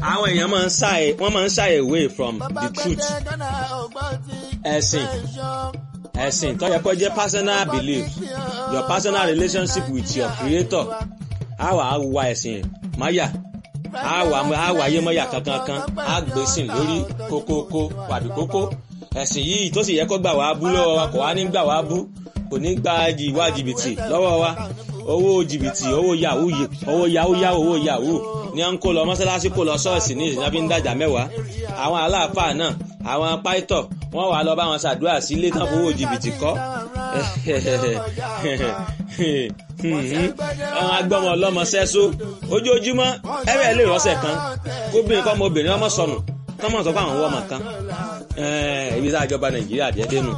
àwọn èèyàn máa ń shy away from the truth. ẹ̀sìn tó yẹ kó jẹ́ personal belief, your personal relationship with your creator. A wà ẹ̀sìn máyà, a wà ayé mọ́yà kankan, a gbèsìn lórí kókókó wàbí kókó. Ẹ̀sìn yìí tó sì yẹ kó gbà wá bú lọ́wọ́ wa kò wá ní gbà wá bú, kò ní gba ìwà jìbìtì lọ́wọ́ wa. Owó jìbìtì, owó yahoo ni à ń kó lọ mọ́sálásí, kó lọ ṣọ́ọ̀ṣì ní ìsìnkú bí ń dàjà mẹ́wàá. Àwọn aláàfáà náà, àwọn pásítọ̀, wọ́n wà lọ bá wọn ṣàdúrà sí ilé tán fowó jìbìtì kọ́. Àwọn agbọ́mọ ọlọ́mọ sẹ́só ojoojúmọ́ ẹ̀rẹ́ lè rọ́ṣẹ̀ kan kóbìnrin kọ́ ọmọbìnrin ọmọ sọnù kọ́mọ̀ sọ fún àwọn ọmọ kan. Ibi tá a jọba Nàìjíríà jẹ́ dénú.